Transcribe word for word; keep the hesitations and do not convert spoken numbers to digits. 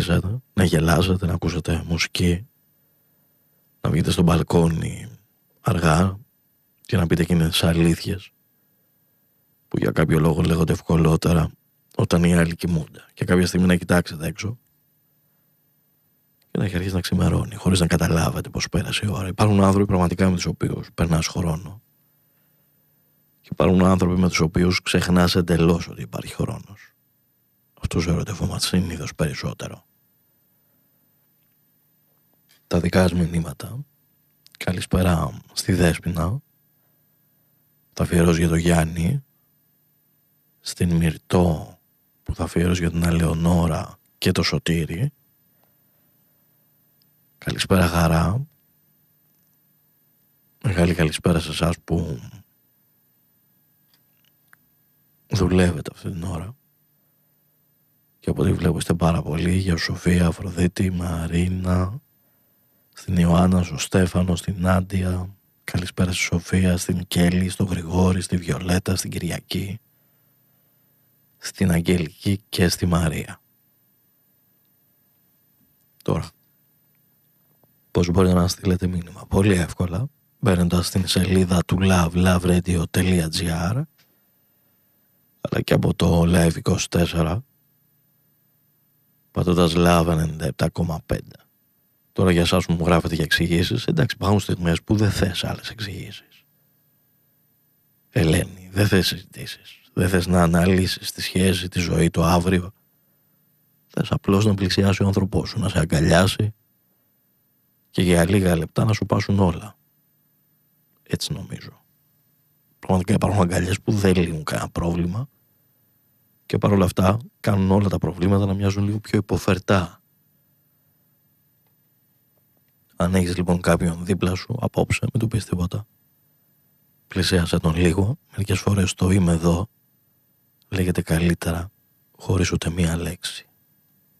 ξυπνήσετε, να γελάσετε, να ακούσετε μουσική, να βγείτε στο μπαλκόνι αργά και να πείτε εκείνες αλήθειες που για κάποιο λόγο λέγονται ευκολότερα όταν οι άλλοι κοιμούνται, και κάποια στιγμή να κοιτάξετε έξω και να έχει αρχίσει να ξημερώνει χωρίς να καταλάβετε πως πέρασε η ώρα. Υπάρχουν άνθρωποι πραγματικά με τους οποίους περνάς χρόνο και υπάρχουν άνθρωποι με τους οποίους ξεχνάς εντελώς ότι υπάρχει χρόνος. Αυτούς ερωτευόμαστε συνήθως περισσότερο. Τα δικά σας μηνύματα. Καλησπέρα στη Δέσποινα. Θα αφιερώσω για το Γιάννη. Στην Μυρτώ που θα αφιερώσω για την Αλεονόρα και το Σωτήρι. Καλησπέρα Χαρά. Μεγάλη καλησπέρα σε εσάς που δουλεύετε αυτή την ώρα. Και από ό,τι βλέπω είστε πάρα πολύ. Για Σοφία, Αφροδίτη, Μαρίνα, στην Ιωάννα, στο Στέφανο, στην Νάντια. Καλησπέρα στη Σοφία, στην Κέλλη, στον Γρηγόρη, στη Βιολέτα, στην Κυριακή, στην Αγγελική και στη Μαρία. Τώρα, πώς μπορείτε να στείλετε μήνυμα? Πολύ εύκολα, μπαίνοντας στην σελίδα του love love radio dot gr, αλλά και από το Live είκοσι τέσσερα, πατώντας Love ενενήντα επτά κόμμα πέντε. Τώρα για εσάς που μου γράφετε για εξηγήσεις, εντάξει, υπάρχουν στιγμές που δεν θες άλλες εξηγήσεις. Ελένη, δεν θες συζητήσεις, δεν θες να αναλύσεις τη σχέση, τη ζωή, το αύριο. Θες απλώς να πλησιάσει ο άνθρωπός σου, να σε αγκαλιάσει και για λίγα λεπτά να σου πάσουν όλα. Έτσι νομίζω. Πραγματικά υπάρχουν αγκαλιές που δεν λύνουν κανένα πρόβλημα και παρόλα αυτά κάνουν όλα τα προβλήματα να μοιάζουν λίγο πιο υποφερτά. Αν έχεις λοιπόν κάποιον δίπλα σου απόψε, μην του πεις τίποτα. Πλησίασε τον λίγο. Μερικές φορές το είμαι εδώ λέγεται καλύτερα χωρίς ούτε μία λέξη.